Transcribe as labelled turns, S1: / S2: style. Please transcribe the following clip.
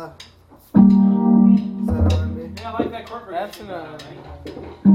S1: Is that R&B?
S2: Yeah, I like that corporate.
S3: That's an